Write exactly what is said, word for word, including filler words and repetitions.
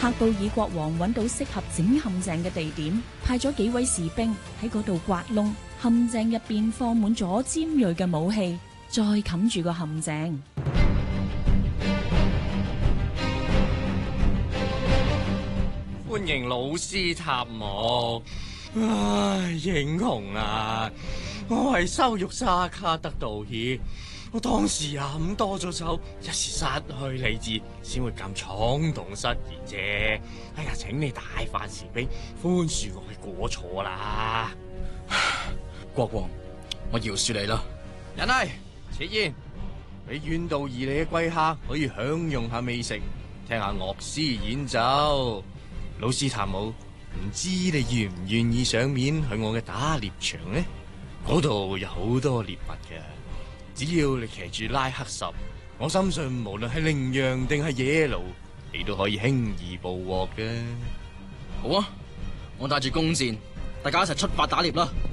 喀布爾國王揾到適合整陷阱嘅地點，派咗幾位士兵喺嗰度刮窿，陷阱入邊放滿咗尖銳嘅武器，再冚住個陷阱。 歡迎老斯塔姆。唉，英雄啊，我係羞辱沙卡德道歉。我當時飲多咗酒，一時失去理智，先會咁衝動失言啫。哎呀，請你大發慈悲，寬恕我嘅過錯啦。 國王，我饒恕你啦。 人嚟，設宴，俾遠道而嚟嘅貴客可以享用下美食，聽下樂師演奏。老斯塔姆，唔知你願唔願意上面去我嘅打獵場呢？嗰度有好多獵物嘅。只要你騎住拉克什，我相信無論係羚羊定係野驢，你都可以輕易捕獲嘅。 好啊，我帶住弓箭，大家一齊出發打獵啦！